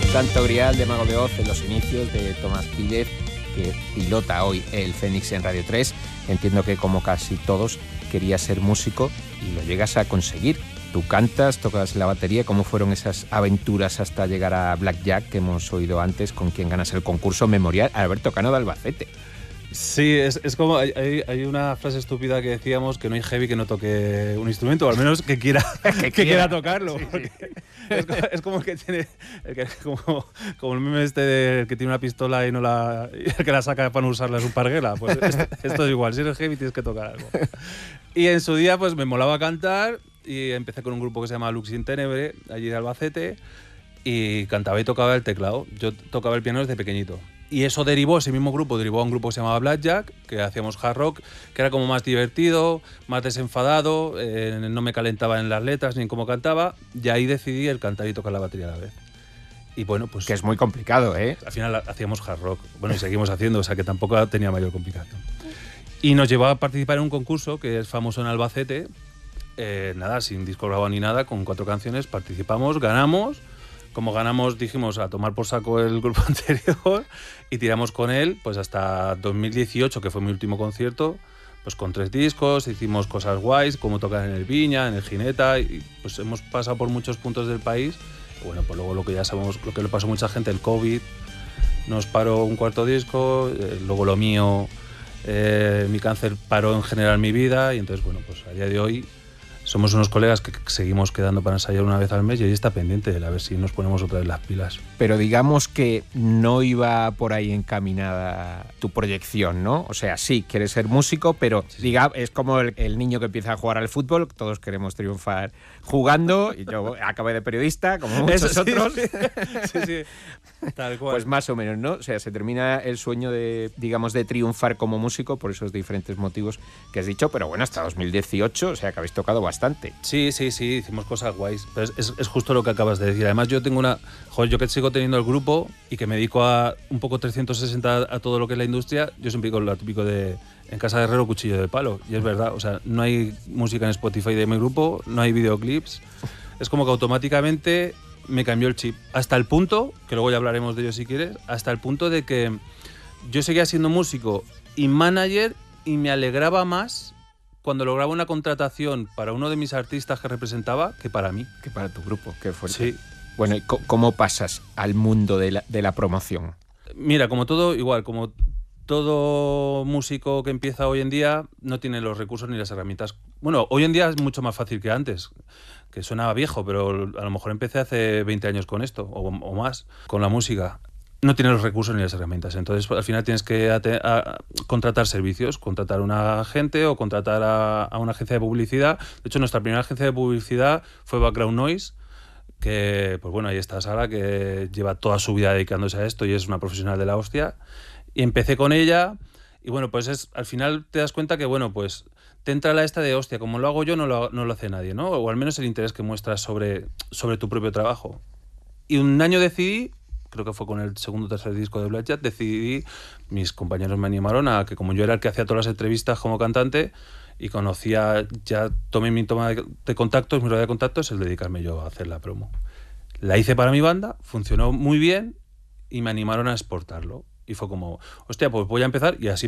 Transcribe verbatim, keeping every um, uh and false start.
Santo Grial de Mago de Oz en los inicios de Tomás Quílez, que pilota hoy el Fénix en Radio tres. Entiendo que, como casi todos, querías ser músico y lo llegas a conseguir. Tú cantas, tocas la batería. ¿Cómo fueron esas aventuras hasta llegar a Blackjack, que hemos oído antes, con quien ganas el concurso memorial Alberto Cano de Albacete? Sí, es, es como hay, hay una frase estúpida que decíamos, que no hay heavy que no toque un instrumento, o al menos que quiera que, que quiera tocarlo. Sí, sí. Es, como, es como que tiene que, como, como el meme este de que tiene una pistola y no la y el que la saca para no usarla es un parguela. Pues esto, esto es igual, si eres heavy tienes que tocar algo. Y en su día pues me molaba cantar y empecé con un grupo que se llama Lux in Tenebre, allí de Albacete, y cantaba y tocaba el teclado. Yo tocaba el piano desde pequeñito. Y eso derivó, ese mismo grupo derivó a un grupo que se llamaba Blackjack, que hacíamos hard rock, que era como más divertido, más desenfadado, eh, no me calentaba en las letras ni en cómo cantaba, y ahí decidí el cantar y tocar la batería a la vez. Y bueno, pues... Que es muy complicado, ¿eh? Al final hacíamos hard rock, bueno, y seguimos haciendo, o sea que tampoco tenía mayor complicación. Y nos llevó a participar en un concurso que es famoso en Albacete, eh, nada, sin disco grabado ni nada, con cuatro canciones, participamos, ganamos. Como ganamos, dijimos a tomar por saco el grupo anterior y tiramos con él pues hasta dos mil dieciocho, que fue mi último concierto, pues con tres discos, hicimos cosas guays, como tocar en el Viña, en el Gineta, y pues hemos pasado por muchos puntos del país. Bueno, pues luego lo que ya sabemos, lo que le pasó a mucha gente, el COVID, nos paró un cuarto disco, eh, luego lo mío, eh, mi cáncer paró en general mi vida, y entonces, bueno, pues a día de hoy somos unos colegas que seguimos quedando para ensayar una vez al mes y ahí está pendiente a ver si nos ponemos otra vez las pilas. Pero digamos que no iba por ahí encaminada tu proyección, ¿no? O sea, sí, quieres ser músico, pero sí, diga, es como el, el niño que empieza a jugar al fútbol, todos queremos triunfar jugando, y yo acabé de periodista, como muchos Eso, sí, otros. Sí, sí, tal cual. Pues más o menos, ¿no? O sea, se termina el sueño de, digamos, de triunfar como músico por esos diferentes motivos que has dicho, pero bueno, hasta dos mil dieciocho, o sea, que habéis tocado bastante. Sí, sí, sí, hicimos cosas guays. Pero es, es, es justo lo que acabas de decir. Además, yo tengo una... Joder, yo que sigo teniendo el grupo y que me dedico a un poco trescientos sesenta a todo lo que es la industria, yo siempre digo lo típico de en casa de herrero, cuchillo de palo. Y es verdad, o sea, no hay música en Spotify de mi grupo, no hay videoclips. Es como que automáticamente me cambió el chip. Hasta el punto, que luego ya hablaremos de ello si quieres, hasta el punto de que yo seguía siendo músico y manager y me alegraba más cuando lograba una contratación para uno de mis artistas que representaba que para mí. Que para tu grupo, qué fuerte. Sí. Bueno, ¿y cómo pasas al mundo de la, de la promoción? Mira, como todo, igual, como todo músico que empieza hoy en día, no tiene los recursos ni las herramientas. Bueno, hoy en día es mucho más fácil que antes, que suena viejo, pero a lo mejor empecé hace veinte años con esto, o, o más, con la música. No tienes los recursos ni las herramientas, entonces al final tienes que a, a, contratar servicios, contratar a una agente o contratar a, a una agencia de publicidad. De hecho, nuestra primera agencia de publicidad fue Background Noise, que pues bueno, ahí está Sara, que lleva toda su vida dedicándose a esto y es una profesional de la hostia. Y empecé con ella y bueno, pues es, al final te das cuenta que bueno, pues te entra la esta de hostia, como lo hago yo no lo, no lo hace nadie, ¿no? O al menos el interés que muestras sobre, sobre tu propio trabajo. Y un año decidí, creo que fue con el segundo o tercer disco de Blackjack, decidí, mis compañeros me animaron a que, como yo era el que hacía todas las entrevistas como cantante y conocía, ya tomé mi toma de, de contactos, mi rueda de contactos, el dedicarme yo a hacer la promo. La hice para mi banda, funcionó muy bien y me animaron a exportarlo. Y fue como, hostia, pues voy a empezar, y así